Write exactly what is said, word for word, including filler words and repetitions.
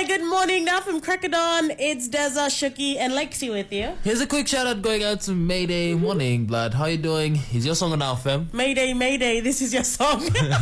Hi, good morning. Now from Crackerdawn, it's Deza, Shuki, and Lexi with you. Here's a quick shout out going out to Mayday. Morning, blood. How you doing? Is your song on our fam? Mayday, Mayday, this is your song.